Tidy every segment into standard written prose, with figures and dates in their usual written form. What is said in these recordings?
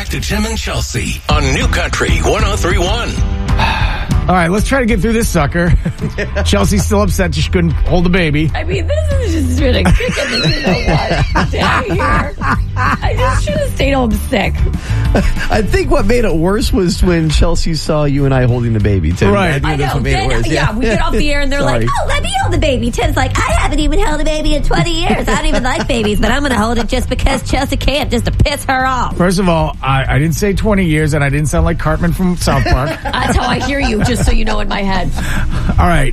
back to Tim and Chelsea on New Country 103.1. All right, let's try to get through this sucker. Chelsea's still upset she couldn't hold the baby. I mean, this is just ridiculous. You know what? Down here. I just should have stayed home sick. I think what made it worse was when Chelsea saw you and I holding the baby, Tim. Right. I know. Made it worse. Yeah, we get off the air and they're like, oh, let me hold the baby. Tim's like, I haven't even held a baby in 20 years. I don't even like babies, but I'm going to hold it just because Chelsea can't, just to piss her off. First of all, I didn't say 20 years, and I didn't sound like Cartman from South Park. That's how I hear you, just so you know in my head. All right.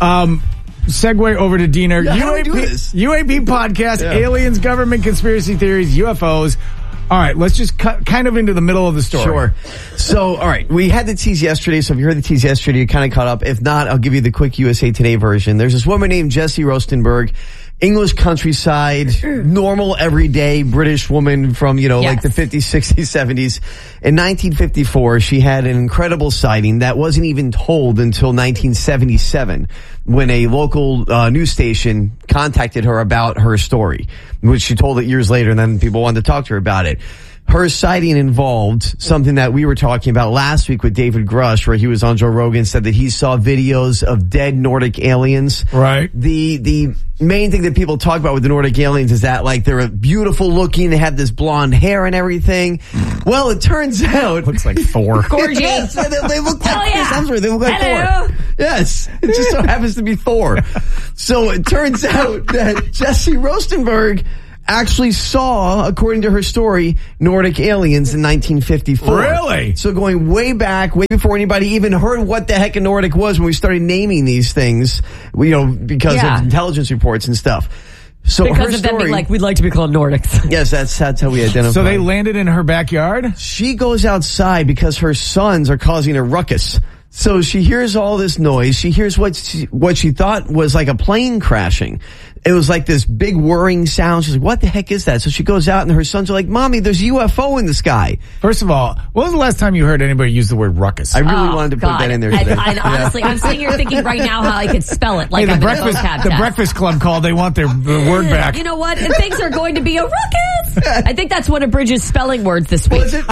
Segue over to Diener. Yeah, how do we do this? UAP podcast, aliens, government conspiracy theories, UFOs. All right, let's just cut kind of into the middle of the story. Sure. So, all right, we had the tease yesterday, so if you heard the tease yesterday, you kind of caught up. If not, I'll give you the quick USA Today version. There's this woman named Jessie Rostenberg, English countryside, normal, everyday British woman from, like the 50s, 60s, 70s. In 1954, she had an incredible sighting that wasn't even told until 1977 when a local news station contacted her about her story, which she told it years later, and then people wanted to talk to her about it. Her sighting involved something that we were talking about last week with David Grush, where he was on Joe Rogan, said that he saw videos of dead Nordic aliens. Right. The main thing that people talk about with the Nordic aliens is that, like, they're beautiful looking, they have this blonde hair and everything. Well, it turns out... Looks like Thor. Gorgeous. Yes, they look like Chris Hemsworth. They look like Hello. Thor. Yes. It just so happens to be Thor. So it turns out that Jessie Rostenberg actually saw, according to her story, Nordic aliens in 1954. Really? So going way back, way before anybody even heard what the heck a Nordic was, when we started naming these things, because of intelligence reports and stuff. So because her of story, them being like, we'd like to be called Nordics. Yes, that's how we identify. So they landed in her backyard? She goes outside because her sons are causing a ruckus. So she hears all this noise. She hears what she thought was like a plane crashing. It was like this big whirring sound. She's like, what the heck is that? So she goes out and her sons are like, Mommy, there's a UFO in the sky. First of all, when was the last time you heard anybody use the word ruckus? I really wanted to put that in there today. And honestly, I'm sitting here thinking right now how I could spell it. Like Hey, I'm the in a vocab Breakfast test. Breakfast Club called. They want their word back. You know what? And things are going to be a ruckus. I think that's one of Bridget's spelling words this week. At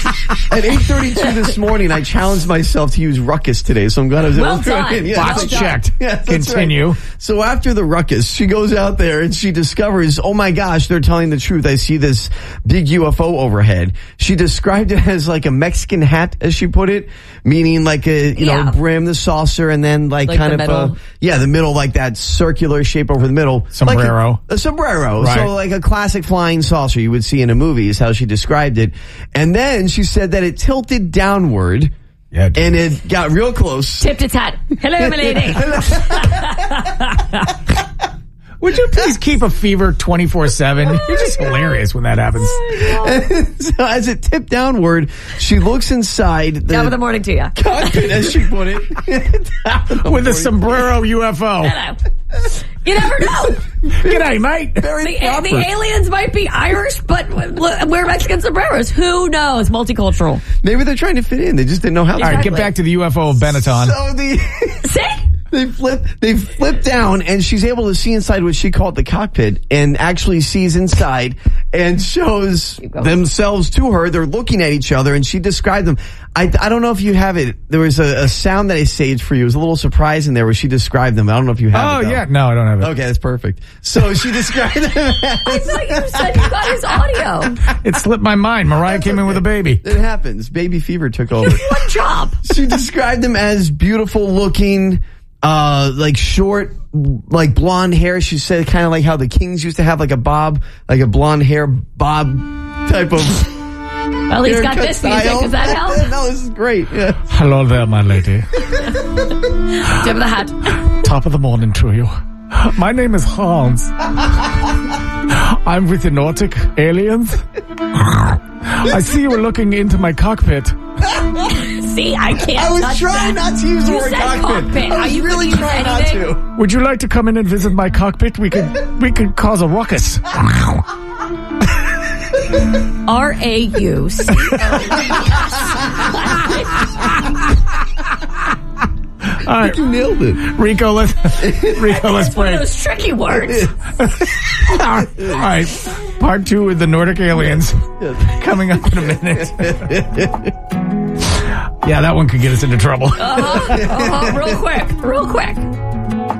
8:32 this morning, I challenged myself to use ruckus today, so I'm glad I was Well able to done. do it. Yeah, Box checked. Yes, that's Continue. right. So after the ruckus, she goes out there and she discovers, oh my gosh, they're telling the truth. I see this big UFO overhead. She described it as like a Mexican hat, as she put it, meaning like a, brim, the saucer, and then like kind the of middle. the middle, like that circular shape over the middle. Sombrero. Like a sombrero. Right. So like a classic flying saucer you would see in a movie is how she described it. And then she said that it tilted downward. Yeah, and it got real close. Tipped its hat. Hello, my lady. Would you please keep a fever 24/7? You're just hilarious when that happens. So as it tipped downward, she looks inside Top of the morning to you. cockpit, as she put it, With a sombrero UFO. Hello. You never know. G'day, mate. Very proper. The aliens might be Irish, but wear Mexican sombreros. Who knows? Multicultural. Maybe they're trying to fit in. They just didn't know how. All right, get back to the UFO of Benetton. So See? They flip down, and she's able to see inside what she called the cockpit, and actually sees inside and shows themselves to her. They're looking at each other, and she described them. I don't know if you have it. There was a sound that I saved for you. It was a little surprise in there where she described them. I don't know if you have it. Oh, yeah. No, I don't have it. Okay, that's perfect. So she described them as... I thought you said you got his audio. It slipped my mind. Mariah came in with a baby. It happens. Baby fever took over. One job. She described them as beautiful looking, like short, like blonde hair. She said kind of like how the Kings used to have like a bob, like a blonde hair bob type of... Well, he's got this music. Does that help? No, this is great. Yeah. Hello there, my lady. Tip of the hat. Top of the morning to you. My name is Hans. I'm with the Nordic aliens. I see you were looking into my cockpit. See, I can't I was touch trying that. not to use the You word said cockpit. Are I was you really gonna use trying not anything? to. Would you like to come in and visit my cockpit? We could cause a ruckus. RAUC. All right, You nailed it. Rico, let's One of play. those tricky words. All right, part 2 with the Nordic aliens coming up in a minute. Yeah, that one could get us into trouble. Real quick.